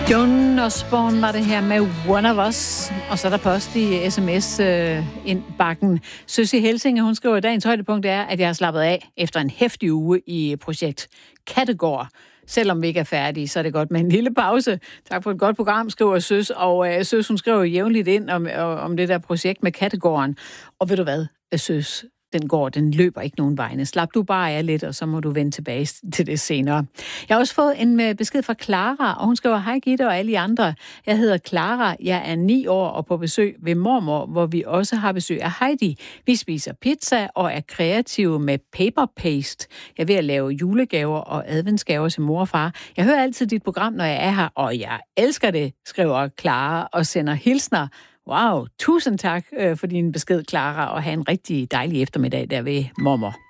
Joan Osborne var det her med One of Us, og så er der post i sms-indbakken. Søs i Helsinge, hun skriver, at dagens højdepunkt er, at jeg har slappet af efter en heftig uge i projekt Kattegård. Selvom vi ikke er færdige, så er det godt med en lille pause. Tak for et godt program, skriver Søs. Og Søs, hun skriver jævnligt ind om det der projekt med Kattegården. Og ved du hvad, Søs? Den løber ikke nogen vegne. Slap du bare af lidt, og så må du vende tilbage til det senere. Jeg har også fået en besked fra Clara, og hun skriver, hej Gitte og alle I andre. Jeg hedder Clara, jeg er 9 år og på besøg ved mormor, hvor vi også har besøg af Heidi. Vi spiser pizza og er kreative med paper paste. Jeg er ved at lave julegaver og adventsgaver til mor og far. Jeg hører altid dit program, når jeg er her, og jeg elsker det, skriver Clara og sender hilsner. Wow, tusind tak for din besked, Clara, og have en rigtig dejlig eftermiddag der ved mormor.